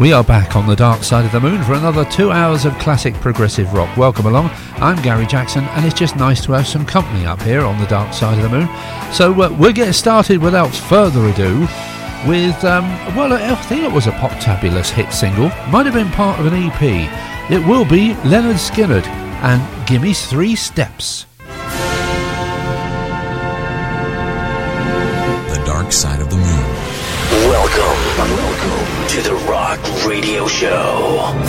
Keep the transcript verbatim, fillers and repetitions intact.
We are back on the dark side of the moon for another two hours of classic progressive rock. Welcome along. I'm Gary Jackson, and it's just nice to have some company up here on the dark side of the moon. So uh, we'll get started without further ado with, um, well, I think it was a pop-tabulous hit single. Might have been part of an E P. It will be Lynyrd Skynyrd and Gimme Three Steps. The Dark Side of the Moon. Welcome, welcome to the Rock Radio Show.